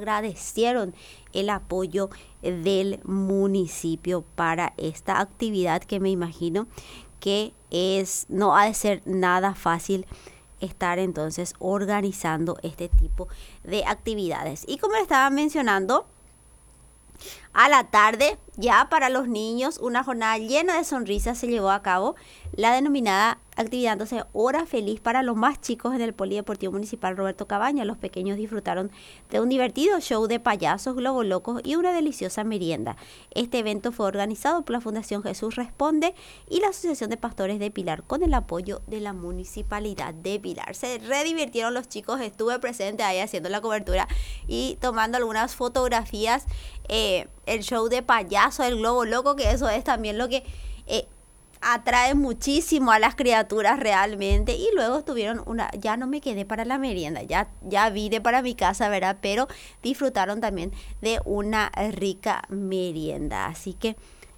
agradecieron el apoyo del municipio para esta actividad que me imagino que no ha de ser nada fácil estar entonces organizando este tipo de actividades. Y como le estaba mencionando, a la tarde, ya para los niños, una jornada llena de sonrisas se llevó a cabo, la denominada actividad entonces Hora Feliz para los más chicos en el Polideportivo Municipal Roberto Cabañas. Los pequeños disfrutaron de un divertido show de payasos, globos locos y una deliciosa merienda. Este evento fue organizado por la Fundación Jesús Responde y la Asociación de Pastores de Pilar con el apoyo de la Municipalidad de Pilar. Se redivirtieron los chicos, estuve presente ahí haciendo la cobertura y tomando algunas fotografías. El show de payaso, el globo loco, que eso es también lo que atrae muchísimo a las criaturas realmente. Y luego tuvieron ya no me quedé para la merienda, ya vine para mi casa, ¿verdad? Pero disfrutaron también de una rica merienda. Así que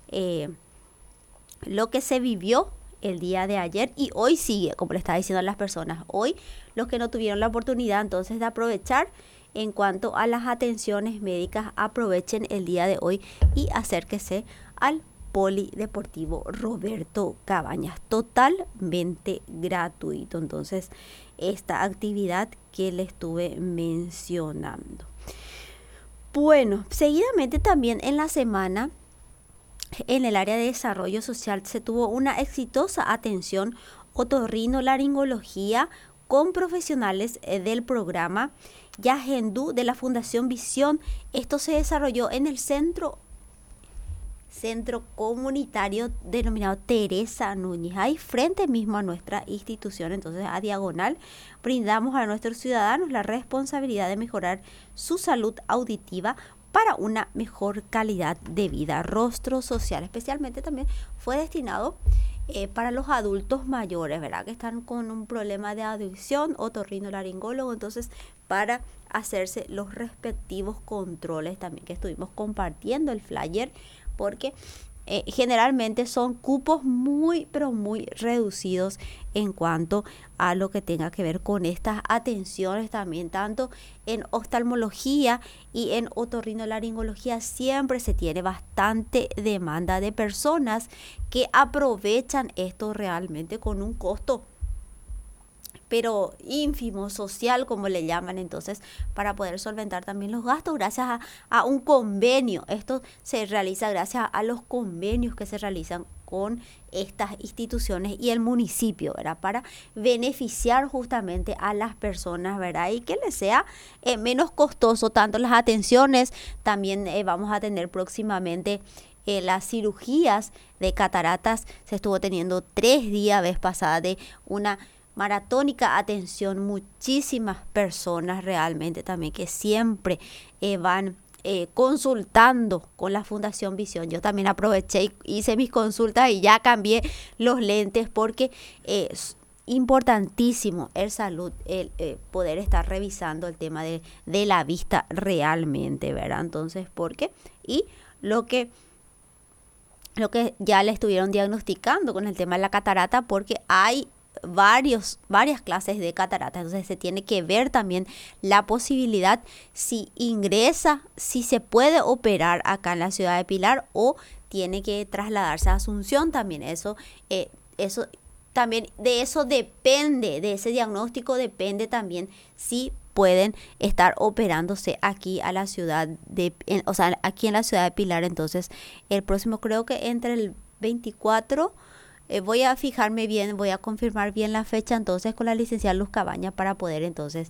lo que se vivió el día de ayer y hoy sigue, como le estaba diciendo a las personas, hoy los que no tuvieron la oportunidad entonces de aprovechar en cuanto a las atenciones médicas, aprovechen el día de hoy y acérquese al Polideportivo Roberto Cabañas, totalmente gratuito. Entonces, esta actividad que le estuve mencionando. Bueno, seguidamente también en la semana, en el área de desarrollo social, se tuvo una exitosa atención otorrinolaringología con profesionales del programa Yagendú de la Fundación Visión. Esto se desarrolló en el centro comunitario denominado Teresa Núñez, ahí frente mismo a nuestra institución. Entonces, a diagonal, brindamos a nuestros ciudadanos la responsabilidad de mejorar su salud auditiva para una mejor calidad de vida. Rostro Social especialmente también fue destinado para los adultos mayores, ¿verdad? Que están con un problema de audición, otorrinolaringólogo, entonces para hacerse los respectivos controles también, que estuvimos compartiendo el flyer, porque generalmente son cupos muy, pero muy reducidos en cuanto a lo que tenga que ver con estas atenciones también, tanto en oftalmología y en otorrinolaringología. Siempre se tiene bastante demanda de personas que aprovechan esto realmente con un costo pero ínfimo, social, como le llaman, entonces, para poder solventar también los gastos gracias a un convenio. Esto se realiza gracias a los convenios que se realizan con estas instituciones y el municipio, ¿verdad? Para beneficiar justamente a las personas, ¿verdad? Y que les sea menos costoso tanto las atenciones. También vamos a tener próximamente las cirugías de cataratas. Se estuvo teniendo 3 días vez pasada de una maratónica atención, muchísimas personas realmente también que siempre van consultando con la Fundación Visión. Yo también aproveché y hice mis consultas y ya cambié los lentes porque es importantísimo el poder estar revisando el tema de la vista realmente, ¿verdad? Entonces, ¿por qué? Y lo que ya le estuvieron diagnosticando con el tema de la catarata, porque hay varias clases de cataratas. Entonces se tiene que ver también la posibilidad si ingresa, si se puede operar acá en la ciudad de Pilar o tiene que trasladarse a Asunción. También eso también de eso depende, de ese diagnóstico depende también si pueden estar operándose aquí a la ciudad aquí en la ciudad de Pilar. Entonces el próximo, creo que entre el 24, voy a fijarme bien, voy a confirmar bien la fecha entonces con la licenciada Luz Cabaña para poder entonces,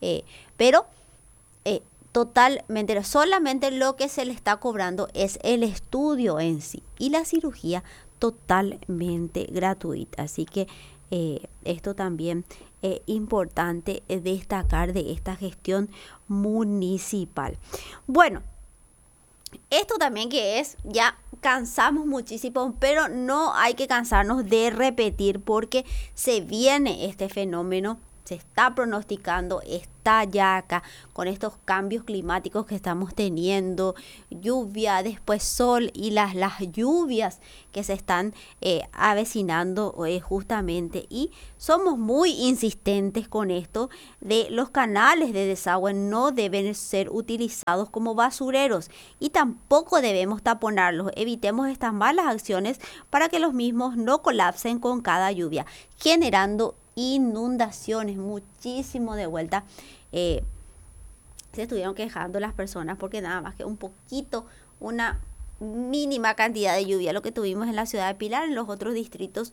totalmente, solamente lo que se le está cobrando es el estudio en sí y la cirugía totalmente gratuita. Así que esto también es importante destacar de esta gestión municipal. Bueno, esto también que es, ya cansamos muchísimo, pero no hay que cansarnos de repetir porque se viene este fenómeno se está pronosticando, está ya acá con estos cambios climáticos que estamos teniendo, lluvia, después sol y las lluvias que se están avecinando justamente. Y somos muy insistentes con esto de los canales de desagüe no deben ser utilizados como basureros y tampoco debemos taponarlos. Evitemos estas malas acciones para que los mismos no colapsen con cada lluvia, generando inundaciones. Muchísimo de vuelta se estuvieron quejando las personas porque nada más que un poquito, una mínima cantidad de lluvia lo que tuvimos en la ciudad de Pilar. En los otros distritos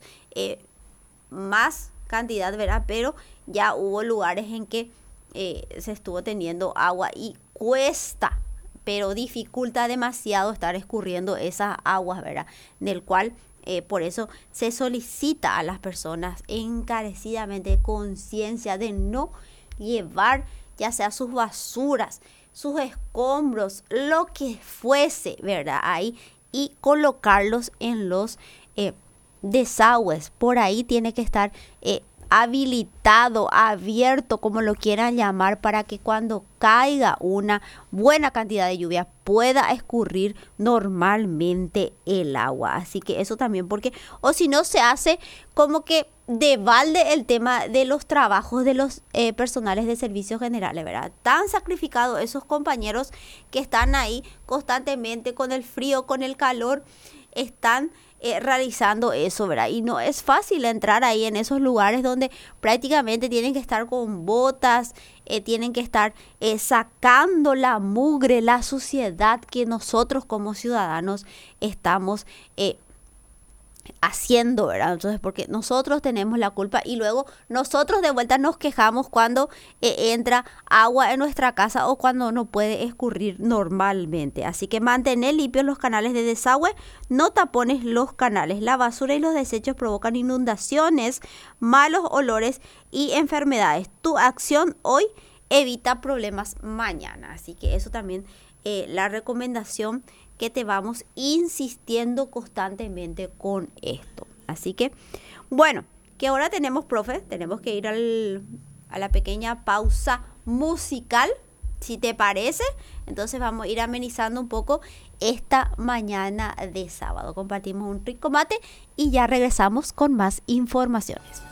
más cantidad, ¿verdad? Pero ya hubo lugares en que se estuvo teniendo agua y cuesta, pero dificulta demasiado estar escurriendo esas aguas, ¿verdad? Del cual por eso se solicita a las personas encarecidamente conciencia de no llevar ya sea sus basuras, sus escombros, lo que fuese, ¿verdad? Ahí, y colocarlos en los desagües. Por ahí tiene que estar habilitado, abierto, como lo quieran llamar, para que cuando caiga una buena cantidad de lluvia pueda escurrir normalmente el agua. Así que eso también, porque o si no se hace como que de balde el tema de los trabajos de los personales de servicios generales, ¿verdad? Tan sacrificados esos compañeros que están ahí constantemente con el frío, con el calor, están realizando eso, ¿verdad? Y no es fácil entrar ahí en esos lugares donde prácticamente tienen que estar con botas, tienen que estar sacando la mugre, la suciedad que nosotros como ciudadanos estamos haciendo, ¿verdad? Entonces, porque nosotros tenemos la culpa y luego nosotros de vuelta nos quejamos cuando entra agua en nuestra casa o cuando no puede escurrir normalmente. Así que mantener limpios los canales de desagüe, no tapones los canales. La basura y los desechos provocan inundaciones, malos olores y enfermedades. Tu acción hoy evita problemas mañana. Así que eso también la recomendación que te vamos insistiendo constantemente con esto. Así que, bueno, que ahora tenemos, profe, tenemos que ir a la pequeña pausa musical, si te parece. Entonces vamos a ir amenizando un poco esta mañana de sábado. Compartimos un rico mate y ya regresamos con más informaciones.